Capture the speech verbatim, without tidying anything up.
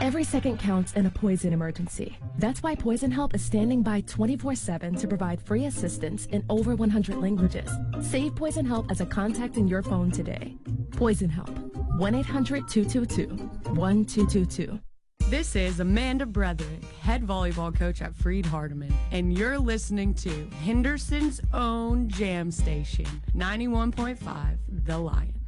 Every second counts in a poison emergency. That's why Poison Help is standing by twenty-four seven to provide free assistance in over one hundred languages. Save Poison Help as a contact in your phone today. Poison Help. one eight hundred two two two one two two two. This is Amanda Bretherick, head volleyball coach at Freed Hardeman, and you're listening to Henderson's own jam station, ninety-one point five The Lion.